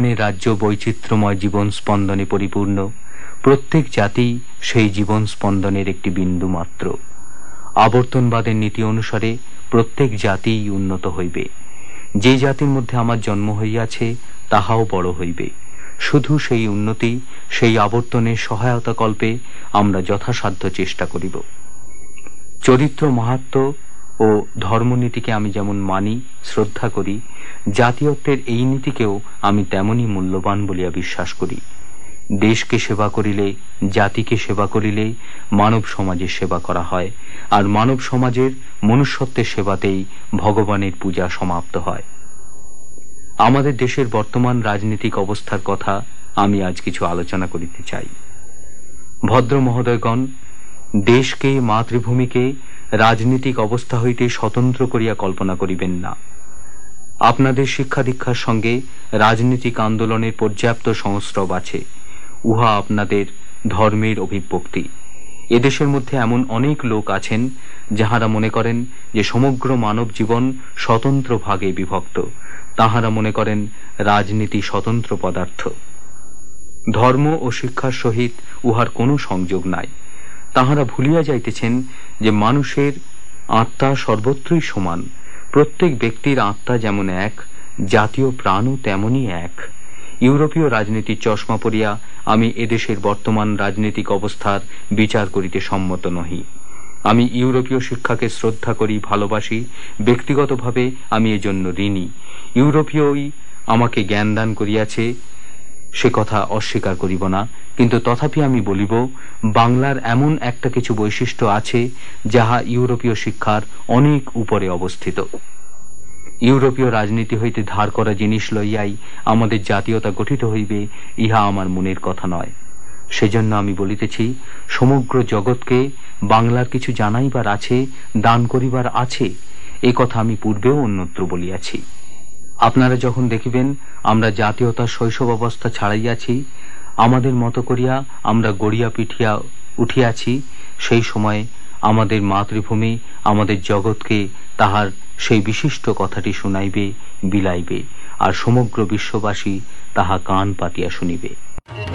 ভগবানের রাজ্য বৈচিত্র্যময় জীবন স্পন্দনে পরিপূর্ণ। প্রত্যেক জাতি সেই জীবন স্পন্দনের একটি বিন্দু মাত্র। আবর্তনবাদের নীতি অনুসারে প্রত্যেক জাতিই উন্নত হইবে। যে জাতির মধ্যে আমার জন্ম হইয়াছে তাহাও বড় হইবে। শুধু সেই উন্নতি, সেই আবর্তনের সহায়তা কল্পে আমরা যথাসাধ্য চেষ্টা করিব। চরিত্র মাহাত্ম্য ও ধর্মনীতিকে আমি যেমন মানি, শ্রদ্ধা করি, জাতীয়ত্বের এই নীতিকেও আমি তেমনই মূল্যবান বলিয়া বিশ্বাস করি। দেশকে সেবা করিলে, জাতিকে সেবা করিলে মানব সমাজের সেবা করা হয়, আর মানব সমাজের মনুষ্যত্বের সেবাতেই ভগবানের পূজা সমাপ্ত হয়। আমাদের দেশের বর্তমান রাজনৈতিক অবস্থার কথা আমি আজ কিছু আলোচনা করিতে চাই। ভদ্র মহোদয়গণ, দেশকে, মাতৃভূমিকে রাজনৈতিক অবস্থা হইতে স্বতন্ত্র করিয়া কল্পনা করিবেন না। আপনাদের শিক্ষা দীক্ষার সঙ্গে রাজনৈতিক আন্দোলনের পর্যাপ্ত সংস্রব আছে। উহা আপনাদের ধর্মের অভিব্যক্তি। এদেশের মধ্যে এমন অনেক লোক আছেন যাহারা মনে করেন যে সমগ্র মানব জীবন স্বতন্ত্র ভাগে বিভক্ত। তাহারা মনে করেন রাজনীতি স্বতন্ত্র পদার্থ। ধর্ম ও শিক্ষার সহিত উহার কোনো সংযোগ নাই। তাহারা ভুলিয়া যাইতেছেন যে মানুষের আত্মা সর্বত্রই সমান। প্রত্যেক ব্যক্তির আত্মা যেমন এক, জাতীয় প্রাণও তেমনই এক। ইউরোপীয় রাজনীতির চশমা পরিয়া আমি এদেশের বর্তমান রাজনৈতিক অবস্থার বিচার করিতে সম্মত নহি। আমি ইউরোপীয় শিক্ষাকে শ্রদ্ধা করি, ভালোবাসি। ব্যক্তিগতভাবে আমি এজন্য ঋণী। ইউরোপীয়ই আমাকে জ্ঞানদান করিয়াছে, সে কথা অস্বীকার করিব না, কিন্তু তথাপি আমি বলিব, বাংলার এমন একটা কিছু বৈশিষ্ট্য আছে যাহা ইউরোপীয় শিক্ষার অনেক উপরে অবস্থিত। ইউরোপীয় রাজনীতি হইতে ধার করা জিনিস লইয়াই আমাদের জাতীয়তা গঠিত হইবে, ইহা আমার মনের কথা নয়। সেজন্য আমি বলিতেছি, সমগ্র জগৎকে বাংলার কিছু জানাইবার আছে, দান করিবার আছে। এ কথা আমি পূর্বেও অন্যত্র বলিয়াছি। আপনারা যখন দেখিবেন আমরা জাতীয়তার শৈশব অবস্থা ছাড়াইয়াছি, আমাদের মতো করিয়া আমরা গড়িয়া পিঠিয়া উঠিয়াছি, সেই সময় আমাদের মাতৃভূমি আমাদের জগৎকে তাহার সেই বিশিষ্ট কথাটি শুনাইবে, বিলাইবে, আর সমগ্র বিশ্ববাসী তাহা কান পাতিয়া শুনিবে।